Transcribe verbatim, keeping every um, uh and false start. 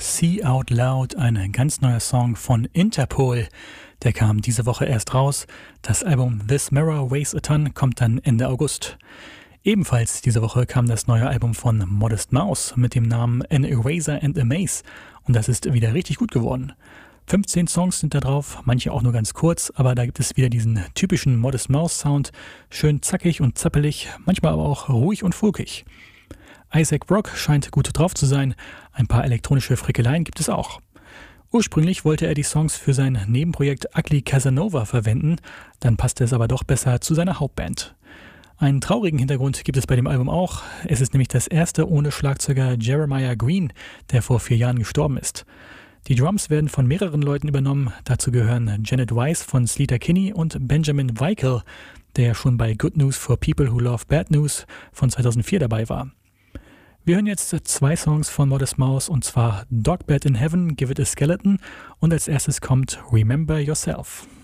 See Out Loud, ein ganz neuer Song von Interpol. Der kam diese Woche erst raus. Das Album This Mirror Weighs a Ton kommt dann Ende August. Ebenfalls diese Woche kam das neue Album von Modest Mouse mit dem Namen An Eraser and a Maze. Und das ist wieder richtig gut geworden. fünfzehn Songs sind da drauf, manche auch nur ganz kurz, aber da gibt es wieder diesen typischen Modest Mouse Sound. Schön zackig und zappelig, manchmal aber auch ruhig und folkig. Isaac Brock scheint gut drauf zu sein, ein paar elektronische Frickeleien gibt es auch. Ursprünglich wollte er die Songs für sein Nebenprojekt Ugly Casanova verwenden, dann passte es aber doch besser zu seiner Hauptband. Einen traurigen Hintergrund gibt es bei dem Album auch, es ist nämlich das erste ohne Schlagzeuger Jeremiah Green, der vor vier Jahren gestorben ist. Die Drums werden von mehreren Leuten übernommen, dazu gehören Janet Weiss von Sleater-Kinney und Benjamin Weichel, der schon bei Good News for People Who Love Bad News von zweitausendvier dabei war. Wir hören jetzt zwei Songs von Modest Mouse, und zwar Dog Bed in Heaven, Give It a Skeleton, und als erstes kommt Remember Yourself.